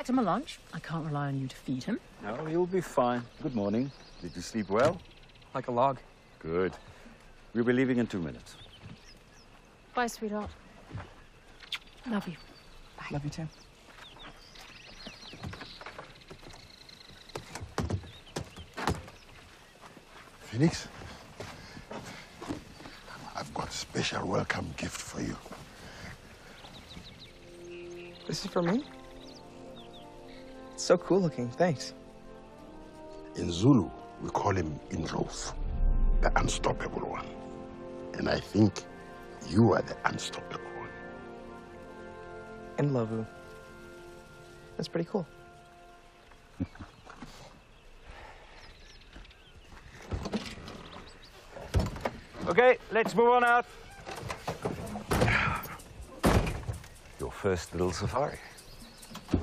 packed him a lunch. I can't rely on you to feed him. No, you'll be fine. Good morning. Did you sleep well? Like a log. Good. We'll be leaving in 2 minutes. Bye, sweetheart. Love you. Bye. Love you too. Phoenix, I've got a special welcome gift for you. This is for me? It's so cool looking, thanks. In Zulu, we call him Indlovu, the unstoppable one. And I think you are the unstoppable one. Indlovu. That's pretty cool. Okay, let's move on out. Your first little safari.